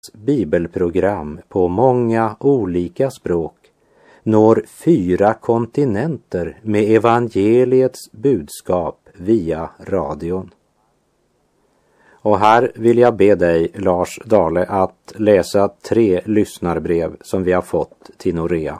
bibelprogram på många olika språk når 4 kontinenter med evangeliets budskap via radion. Och här vill jag be dig, Lars Dale, att läsa 3 lyssnarbrev som vi har fått till Norea.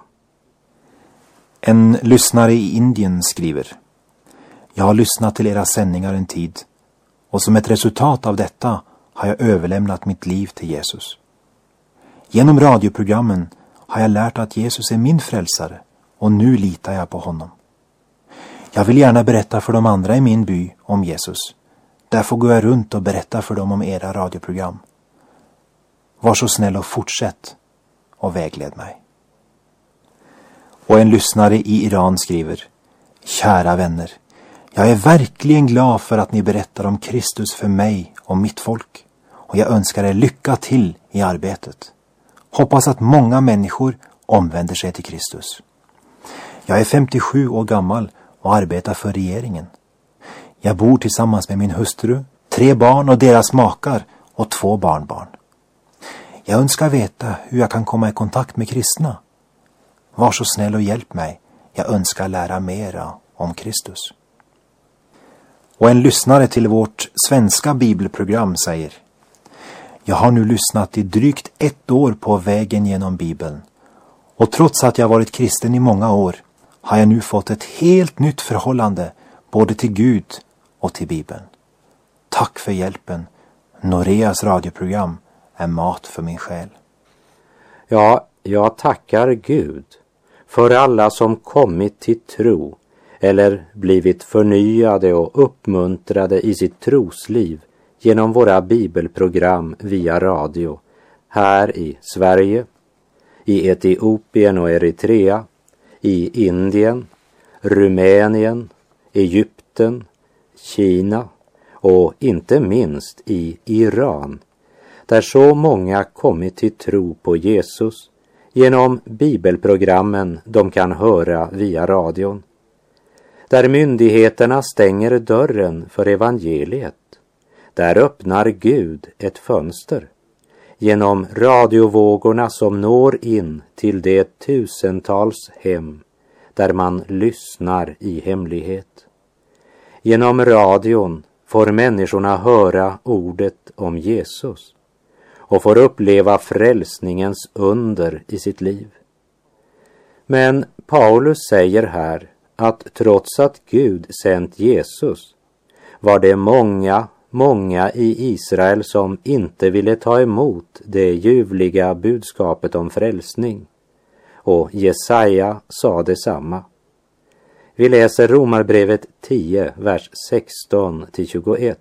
En lyssnare i Indien skriver: Jag har lyssnat till era sändningar en tid, och som ett resultat av detta har jag överlämnat mitt liv till Jesus. Genom radioprogrammen har jag lärt att Jesus är min frälsare, och nu litar jag på honom. Jag vill gärna berätta för de andra i min by om Jesus. Därför går jag runt och berättar för dem om era radioprogram. Var så snäll och fortsätt och vägled mig. Och en lyssnare i Iran skriver: Kära vänner, jag är verkligen glad för att ni berättar om Kristus för mig och mitt folk. Och jag önskar er lycka till i arbetet. Hoppas att många människor omvänder sig till Kristus. Jag är 57 år gammal och arbetar för regeringen. Jag bor tillsammans med min hustru, 3 barn och deras makar och 2 barnbarn. Jag önskar veta hur jag kan komma i kontakt med kristna. Var så snäll och hjälp mig. Jag önskar lära mera om Kristus. Och en lyssnare till vårt svenska bibelprogram säger: Jag har nu lyssnat i drygt 1 år på vägen genom Bibeln. Och trots att jag varit kristen i många år har jag nu fått ett helt nytt förhållande både till Gud och till Bibeln. Tack för hjälpen. Noreas radioprogram är mat för min själ. Ja, jag tackar Gud för alla som kommit till tro eller blivit förnyade och uppmuntrade i sitt trosliv genom våra bibelprogram via radio här i Sverige, i Etiopien och Eritrea, i Indien, Rumänien, Egypten, Kina och inte minst i Iran, där så många kommit till tro på Jesus genom bibelprogrammen de kan höra via radion. Där myndigheterna stänger dörren för evangeliet, där öppnar Gud ett fönster genom radiovågorna som når in till de tusentals hem där man lyssnar i hemlighet. Genom radion får människorna höra ordet om Jesus och får uppleva frälsningens under i sitt liv. Men Paulus säger här att trots att Gud sänt Jesus var det många i Israel som inte ville ta emot det ljuvliga budskapet om frälsning. Och Jesaja sa detsamma. Vi läser Romarbrevet 10, vers 16-21.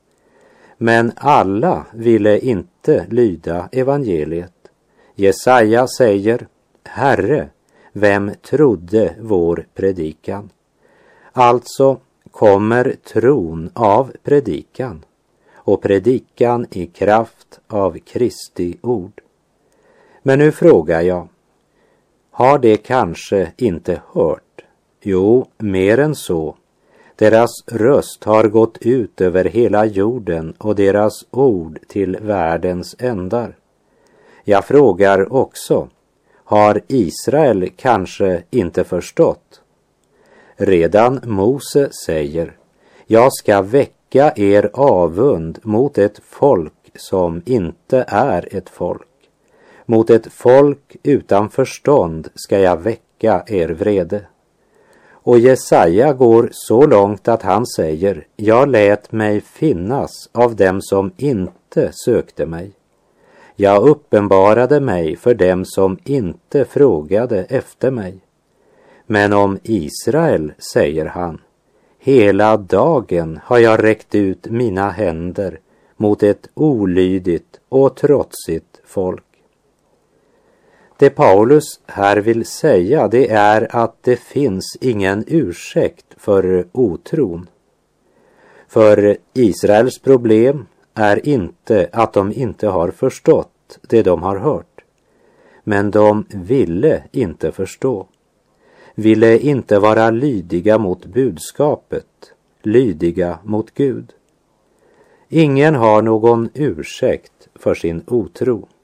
Men alla ville inte lyda evangeliet. Jesaja säger: Herre, vem trodde vår predikan? Alltså kommer tron av predikan, och predikan i kraft av Kristi ord. Men nu frågar jag, har det kanske inte hört? Jo, mer än så. Deras röst har gått ut över hela jorden och deras ord till världens ändar. Jag frågar också, har Israel kanske inte förstått? Redan Mose säger: Jag ska väcka er avund mot ett folk som inte är ett folk. Mot ett folk utan förstånd ska jag väcka er vrede. Och Jesaja går så långt att han säger: Jag lät mig finnas av dem som inte sökte mig. Jag uppenbarade mig för dem som inte frågade efter mig. Men om Israel säger han: Hela dagen har jag räckt ut mina händer mot ett olydigt och trotsigt folk. Det Paulus här vill säga, det är att det finns ingen ursäkt för otron. För Israels problem är inte att de inte har förstått det de har hört. Men de ville inte förstå. Ville inte vara lydiga mot budskapet, lydiga mot Gud. Ingen har någon ursäkt för sin otro.